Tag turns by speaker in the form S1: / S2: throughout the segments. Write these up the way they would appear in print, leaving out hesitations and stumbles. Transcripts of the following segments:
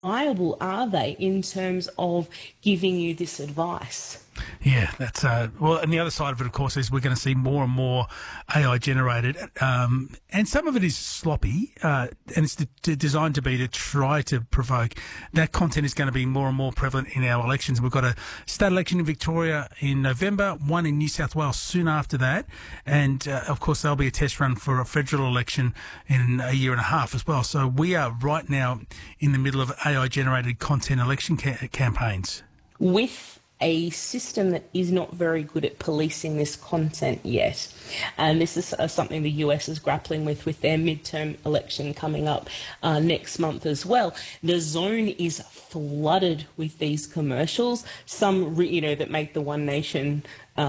S1: reliable are they in terms of giving you this advice?
S2: Yeah, that's well. And the other side of it, of course, is we're going to see more and more AI generated, and some of it is sloppy, and it's designed to be to try to provoke. That content is going to be more and more prevalent in our elections. We've got a state election in Victoria in November, one in New South Wales soon after that, and of course there'll be a test run for a federal election in a year and a half as well. So we are right now in the middle of AI generated content election campaigns.
S1: With a system that is not very good at policing this content yet. And this is something the US is grappling with their midterm election coming up next month as well. The zone is flooded with these commercials, some that make the One Nation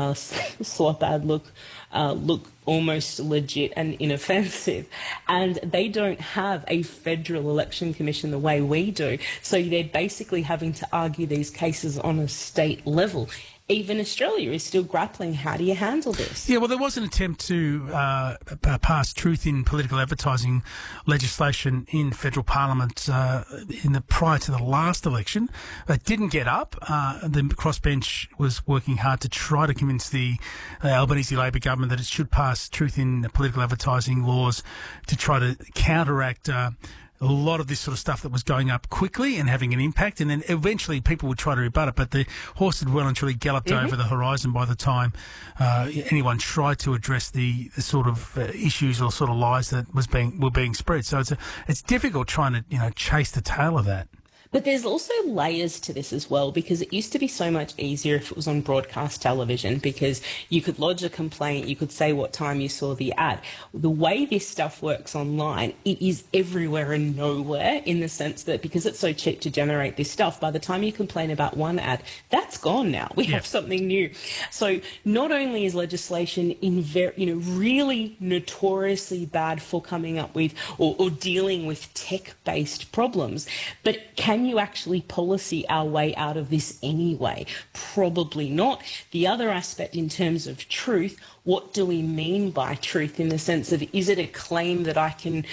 S1: slop ad look almost legit and inoffensive, and they don't have a federal election commission the way we do, so they're basically having to argue these cases on a state level. Even Australia is still grappling. How do you handle this?
S2: Yeah, well, there was an attempt to pass truth in political advertising legislation in federal parliament prior to the last election. It didn't get up. The crossbench was working hard to try to convince the Albanese Labor government that it should pass truth in political advertising laws to try to counteract a lot of this sort of stuff that was going up quickly and having an impact, and then eventually people would try to rebut it, but the horse had well and truly galloped over the horizon by the time anyone tried to address the sort of issues or sort of lies that were being spread. So it's difficult trying to chase the tail of that.
S1: But there's also layers to this as well, because it used to be so much easier if it was on broadcast television, because you could lodge a complaint, you could say what time you saw the ad. The way this stuff works online, it is everywhere and nowhere, in the sense that because it's so cheap to generate this stuff, by the time you complain about one ad, that's gone now. We have something new. So not only is legislation really notoriously bad for coming up with or dealing with tech-based problems, but can you actually policy our way out of this anyway? Probably not. The other aspect in terms of truth, what do we mean by truth, in the sense of, is it a claim that I can,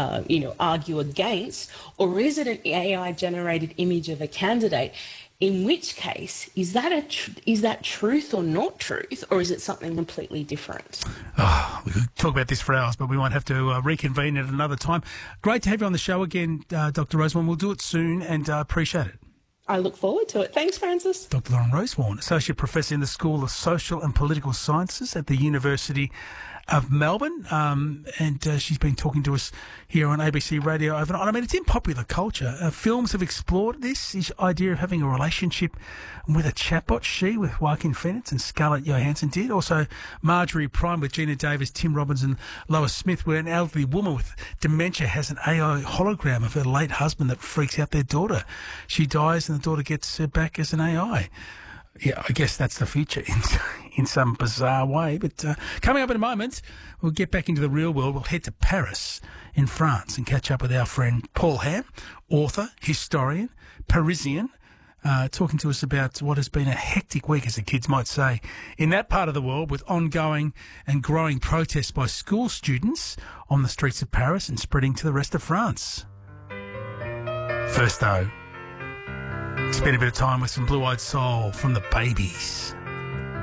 S1: argue against, or is it an AI-generated image of a candidate? In which case, is that truth or not truth, or is it something completely different?
S2: Oh, we could talk about this for hours, but we might have to reconvene at another time. Great to have you on the show again, Dr. Rosewarne. We'll do it soon, and appreciate it.
S1: I look forward to it. Thanks, Francis.
S2: Dr. Lauren Rosewarne, Associate Professor in the School of Social and Political Sciences at the University of Melbourne, and she's been talking to us here on ABC Radio overnight. I mean, it's in popular culture. Films have explored this idea of having a relationship with a chatbot. She with Joaquin Phoenix and Scarlett Johansson did. Also, Marjorie Prime with Gina Davis, Tim Robbins and Lois Smith, where an elderly woman with dementia has an AI hologram of her late husband that freaks out their daughter. She dies and the daughter gets her back as an AI. Yeah, I guess that's the future in some bizarre way. But coming up in a moment, we'll get back into the real world. We'll head to Paris in France and catch up with our friend Paul Ham, author, historian, Parisian, talking to us about what has been a hectic week, as the kids might say, in that part of the world, with ongoing and growing protests by school students on the streets of Paris and spreading to the rest of France. First, though, spend a bit of time with some Blue Eyed Soul from the Babies.